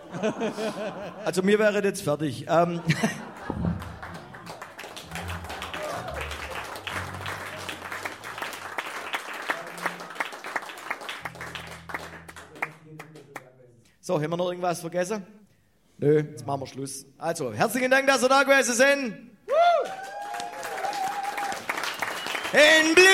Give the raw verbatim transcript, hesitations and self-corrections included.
Also mir wäre jetzt fertig. Ähm So, haben wir noch irgendwas vergessen? Nö, jetzt machen wir Schluss. Also, herzlichen Dank, dass ihr da gewesen sind. In